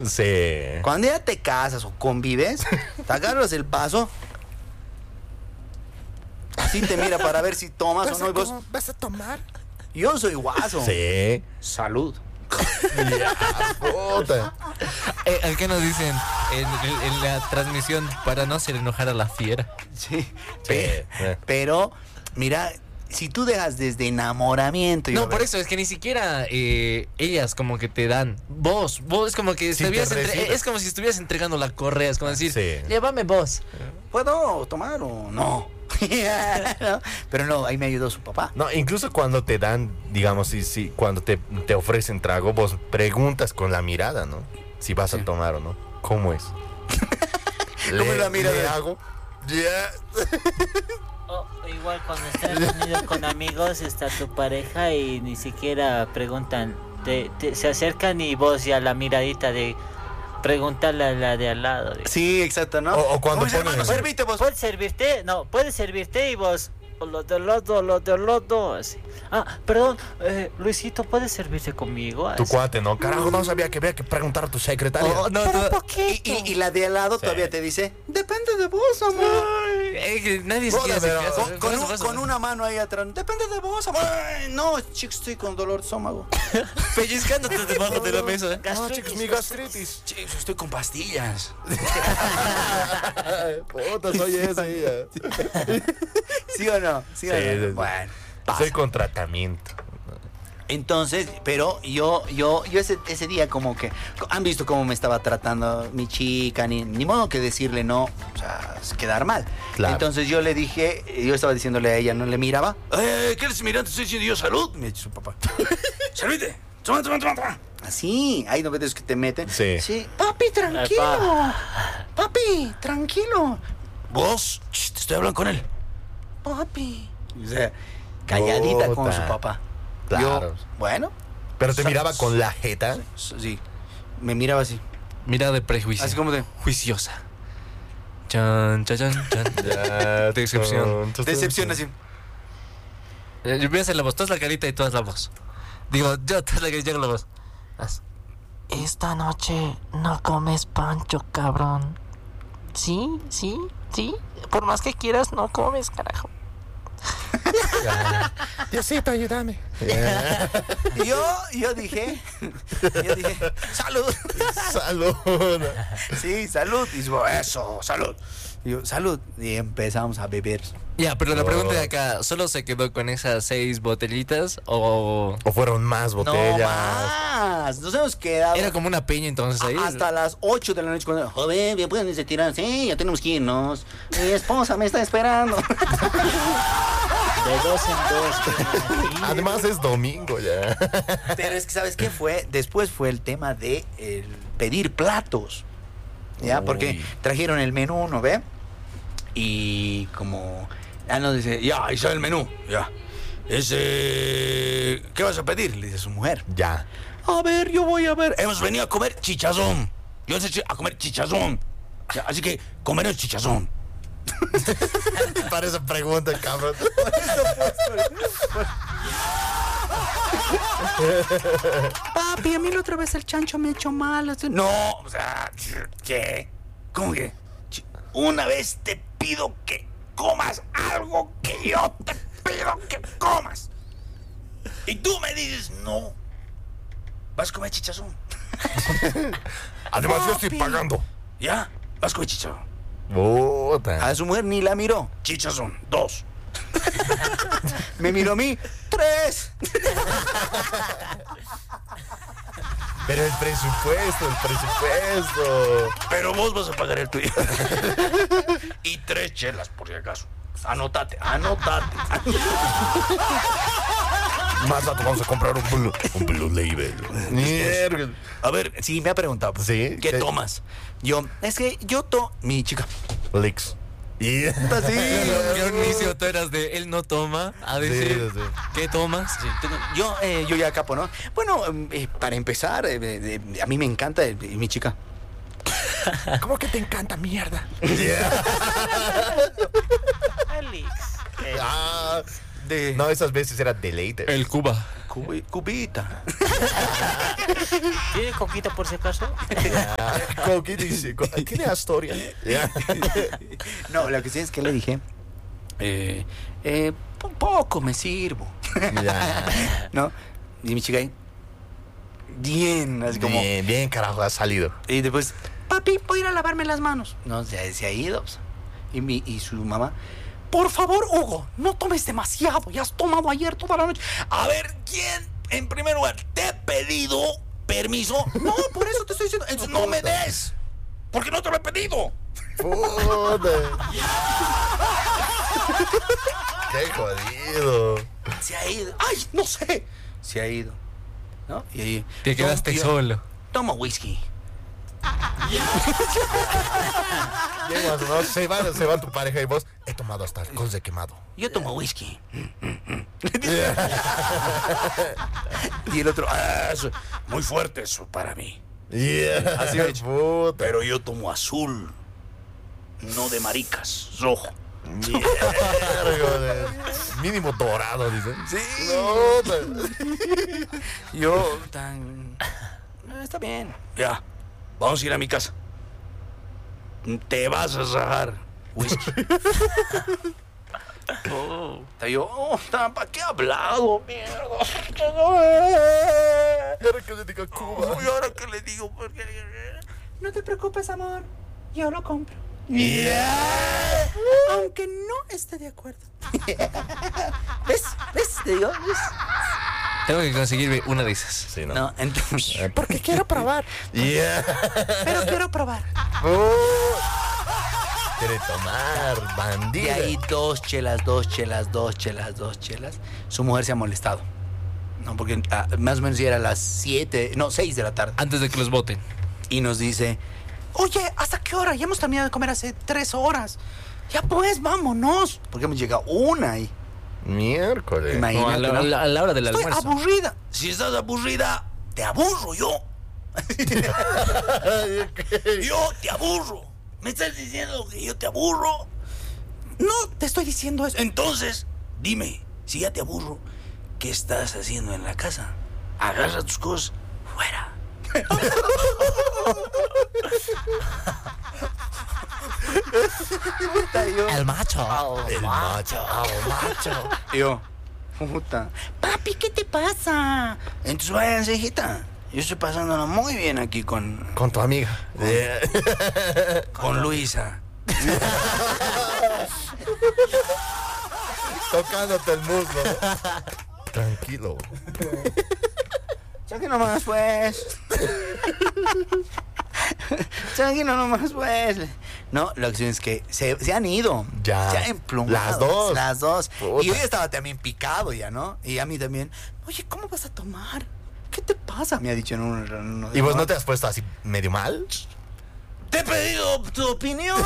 Sí. Cuando ya te casas o convives, te agarras el vaso. Así te mira para ver si tomas o no. Y vos, ¿Vas a tomar? yo soy guaso. Sí. Salud. Ya, puta. ¿Qué nos dicen en la transmisión para no hacer enojar a la fiera? Sí. Sí. Pero, mira, si tú dejas desde enamoramiento. No, por eso es que ni siquiera ellas como que te dan. Vos es como que Sí, te recibes. es como si estuvieras entregando la correa. Es como decir, Sí. llévame vos. ¿Puedo tomar o no? ¿No? Pero no, ahí me ayudó su papá. No, incluso cuando te dan, digamos, si cuando te ofrecen trago, vos preguntas con la mirada, ¿no? Si vas a tomar o no. ¿Cómo es? ¿Cómo es la mirada? ¿Le hago? Ya. O igual cuando estás reunido con amigos, está tu pareja y ni siquiera preguntan, se acercan y vos ya la miradita de preguntarle a la de al lado. Sí, exacto, ¿no? O cuando Oye, hermano, ponen- servite vos. ¿Puedes servirte? No, ¿puedes servirte? Y vos, los del otro, así. Perdón, Luisito, ¿puedes servirse conmigo? Tu Así. cuate, ¿no? Carajo, no sabía que había que preguntar a tu secretaria. Oh, no, Pero no, poquito. Y la de al lado Sí. todavía te dice, depende de vos, amor. que nadie se Bueno, quiere hacer pero caso. Con, Por eso, por eso. con una mano ahí atrás, depende de vos, amor. Ay, no, chicos, estoy con dolor de estómago. Pellizcándote debajo de la mesa. No, chicos, mi gastritis. Chicos, estoy con pastillas. Puta, soy esa ya. ¿Sí o no? ¿Sí o Sí, no? sí. Bueno, pasa. Estoy con tratamiento. Entonces, pero yo ese día como que, han visto cómo me estaba tratando mi chica, ni modo que decirle no, o sea, es quedar mal. Claro. Entonces yo le dije, yo estaba diciéndole a ella, no le miraba. ¿Qué eres mirando? Estoy diciendo yo salud. Me dice su papá. Servite. Toma. Así, ahí no ves que te meten. Sí. Papi, tranquilo. Papi, tranquilo. Vos, te estoy hablando con él. Papi. O sea, calladita con Puta. su papá. Claro. Yo, bueno, Pero te miraba con la jeta. sí, me miraba así. Mirada de prejuicio. Así como de Juiciosa. Chan. Ya, Decepción. decepción así. Yo voy a hacer la voz. Tú haz la carita y tú haz la voz. Digo, yo tú haz la carita y yo hago la voz. Haz. Esta noche no comes pancho, cabrón. Sí. Por más que quieras, no comes, carajo. Diosito, ayúdame. Yo dije, salud. Salud. Sí, salud. Y dijo, eso, salud. Y yo, salud. Y empezamos a beber. Ya, pero la pregunta de acá, ¿solo se quedó con esas 6 botellitas o O fueron más botellas. No más. Nos hemos quedado era como una peña entonces ahí? hasta las 8 de la noche. Cuando, joder, bien pueden irse tirar. Sí, ya tenemos que irnos. Mi esposa me está esperando. De dos en dos. Además es domingo ya. Pero es que, ¿sabes qué fue? Después fue el tema de el pedir platos. ¿Ya? Uy. Porque trajeron el menú, ¿no ve? Y como... nos dice, ya, ahí está el menú. Ya. ¿Qué vas a pedir? Le dice su mujer. Ya. A ver, yo voy a ver. Hemos venido a comer chichazón. Yo sé a comer chichazón. Ya, así que comeremos chichazón. Para esa pregunta, cabrón. Papi, a mí la otra vez el chancho me echó mal. No, o sea, ¿qué? ¿Cómo que? Una vez te pido que comas algo que yo te pido que comas. Y tú me dices, no. Vas a comer chichazón. Además yo estoy pagando. ¿Ya? Vas a comer chichazón. Puta. A su mujer ni la miró. Chichazón, 2. Me miró a mí, 3. Pero el presupuesto. Pero vos vas a pagar el tuyo. Y 3 chelas, por si acaso. Anótate. Más rato vamos a comprar un blue label. Mierda. A ver, sí, me ha preguntado. Pues, Sí. ¿Qué tomas? Yo, es que yo mi chica. Licks. Y... Así. Qué inicio tú eras de él no toma a decir, Sí. ¿qué tomas? Yo ya capo, ¿no? Bueno, para empezar, a mí me encanta mi chica. ¿Cómo que te encanta, mierda? Félix. Ah, no, esas veces era deleite. El Cuba. Cubita. ¿Tiene coquita por si acaso? ¿Qué dice? ¿Tiene Astoria? Ya. No, la cuestión es que le dije, poco me sirvo. Ya. ¿No? Y mi chica ahí, bien, así como... Bien, bien, carajo, ha salido. Y después, papi, voy a ir a lavarme las manos. No, se ha ido. Pues. Y su mamá, por favor, Hugo, no tomes demasiado. Ya has tomado ayer toda la noche. A ver, ¿quién, en primer lugar, te ha pedido permiso? No, por eso te estoy diciendo. Entonces, no me des. Porque no te lo he pedido. Puta. Qué jodido. Se ha ido. Ay, no sé. Se ha ido. ¿No? Y ahí. Te quedaste solo. Toma whisky. Llegas, ¿no? Se va tu pareja y vos. He tomado hasta alcohol de quemado. Yo tomo whisky. Y el otro, eso, muy fuerte eso para mí. Yeah. Así me ha dicho. Puta. Pero yo tomo azul, no de maricas, rojo. Mierda, mínimo dorado, dicen. Sí. No, Yo tan... Está bien. Ya, vamos a ir a mi casa. Te vas a sacar whisky. ¿Para qué he hablado, mierda? ahora que le diga Cuba. Uy, ahora que le digo, no te preocupes, amor, yo lo compro. Aunque no esté de acuerdo. ¿Ves? Te digo, ¿ves? Tengo que conseguirme una de esas. Sí, ¿no? No, entonces. Porque quiero probar. Yeah. Pero quiero probar. Quiere tomar, bandida. Y ahí dos chelas. Su mujer se ha molestado. No, porque más o menos ya era las 6 de la tarde. Antes de que los voten. Y nos dice, oye, ¿hasta qué hora? Ya hemos terminado de comer hace 3 horas. Ya pues, vámonos. Porque hemos llegado una ahí. Miércoles. Imagínate, No, ¿no? a la hora del Estoy almuerzo. aburrida. Si estás aburrida, te aburro yo. Yo te aburro. ¿Me estás diciendo que yo te aburro? No, te estoy diciendo eso. Entonces, dime, si ya te aburro, ¿qué estás haciendo en la casa? Agarra tus cosas, fuera. El macho. El macho. Yo, puta. Papi, ¿qué te pasa? Entonces váyanse, hijita. Yo estoy pasándola muy bien aquí con Con tu amiga. Luisa. Tocándote el muslo. Tranquilo. Tranquilo nomás, pues. Tranquilo nomás, pues. No, la cuestión es que se han ido. Ya. Se han emplumado. Las dos. Puta. Y yo ya estaba también picado ya, ¿no? Y a mí también. Oye, ¿cómo vas a tomar? ¿Qué te pasa? Me ha dicho en uno de ¿Y vos no te has puesto así medio mal? ¿Te he pedido tu opinión?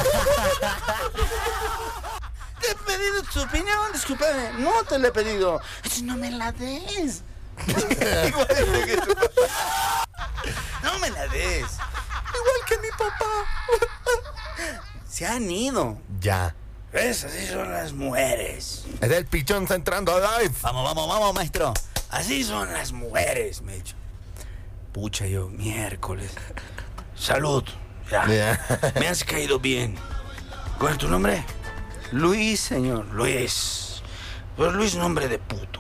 ¿Te he pedido tu opinión? Discúlpame, no te la he pedido. No me la des. Igual que tu papá. No me la des. Igual que mi papá. Se han ido. Ya. ¿Ves? Así son las mujeres. Es el pichón está entrando a live. Vamos, maestro. Así son las mujeres, me he dicho. Pucha, yo, miércoles. Salud. Ya. Ya. Me has caído bien. ¿Cuál es tu nombre? Luis, señor. Luis. Pues Luis, nombre de puto.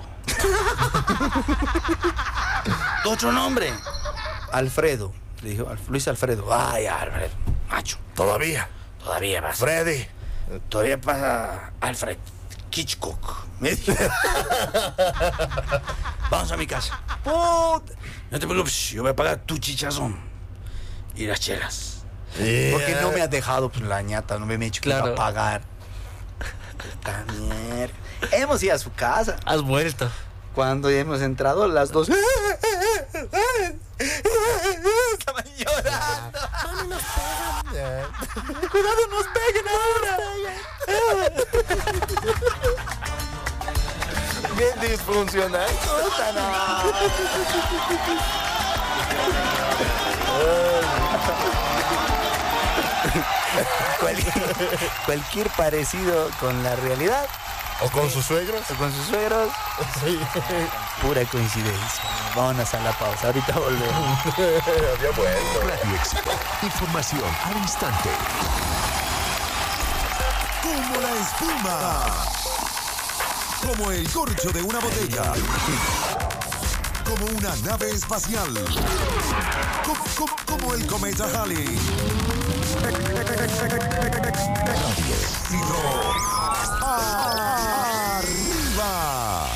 ¿Tu otro nombre? Alfredo. Le dijo, Luis Alfredo. Ay, Alfredo. Macho. Todavía. Todavía pasa. Freddy. Todavía pasa Alfred Hitchcock. Me dijo. Vamos a mi casa. No te preocupes, yo voy a pagar tu chichazón y las chelas. Yeah. Porque no me has dejado pues, la ñata, no me he dicho que Claro. iba a pagar. Puta mierda. Hemos ido a su casa. Has vuelto. Cuando ya hemos entrado, las dos. Estaban llorando. Ya. Cuidado, nos peguen ahora. Bien disfuncional. Puta, no. Cualquier parecido con la realidad ¿O con sus suegros? O con sus suegros. Sí. Pura coincidencia. Vámonos a la pausa. Ahorita volvemos. Había vuelto. Radio Éxito. Información al instante. Como la espuma. Como el corcho de una botella. Como una nave espacial. Como el cometa Halley. ¡Arriba!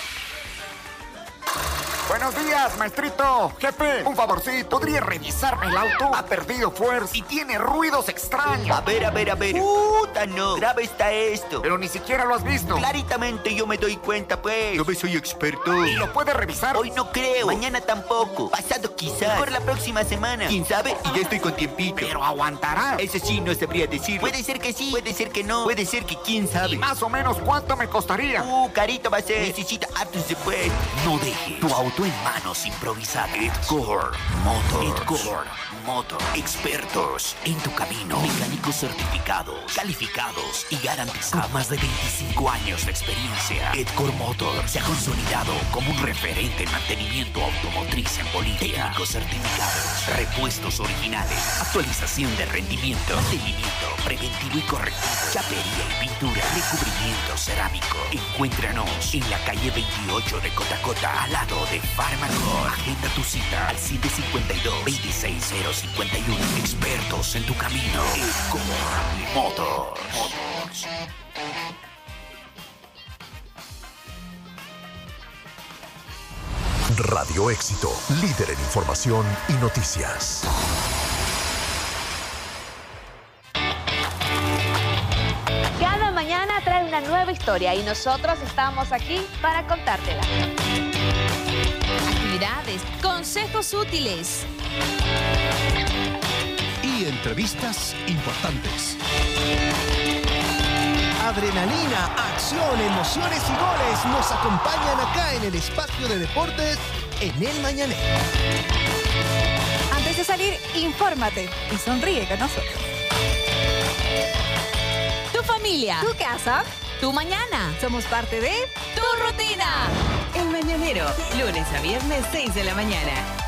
Buenos días, maestrito. Jefe, un favorcito. ¿Podría revisarme el auto? Ha perdido fuerza y tiene ruidos extraños. A ver. Puta, no. Grave está esto. Pero ni siquiera lo has visto. Claritamente yo me doy cuenta, pues. Yo soy experto. ¿Y lo puede revisar? Hoy no creo. Mañana tampoco. Pasado quizás. Por la próxima semana. ¿Quién sabe? Y ya estoy con tiempito. Pero aguantará. Ese sí no sabría decir. Puede ser que sí, puede ser que no. Puede ser que quién sabe. ¿Y más o menos cuánto me costaría? Carito va a ser. Necesita hartos de pues. No dejes tu auto en manos improvisadas. Edcore Motor. Expertos en tu camino. Mecánicos certificados, calificados y garantizados. Con más de 25 años de experiencia, Edcore Motor se ha consolidado como un referente en mantenimiento automotriz en Bolivia. Técnicos certificados, repuestos originales, actualización de rendimiento, mantenimiento preventivo y correctivo, chapería y pintura, recubrimiento cerámico. Encuéntranos en la calle 28 de Cotacota, al lado de Farmacor. Agenda tu cita al 752-26051. Expertos en tu camino. Edcore Motors. Radio Éxito, líder en información y noticias. Cada mañana trae una nueva historia y nosotros estamos aquí para contártela. Actividades, consejos útiles Y entrevistas importantes. Adrenalina, acción, emociones y goles nos acompañan acá en el espacio de deportes en El Mañanero. Antes de salir, infórmate y sonríe con nosotros. Tu familia, Tu casa, tu mañana. somos parte de Tu rutina. El Mañanero, lunes a viernes 6 de la mañana.